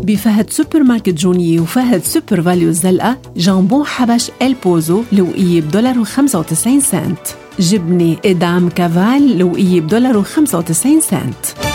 بفهد سوبر ماركت جونيي وفهد سوبر فاليو الزلقة جامبون حبش البوزو لوقية $1.95. جبنة إدام كافال لوقية $1.95.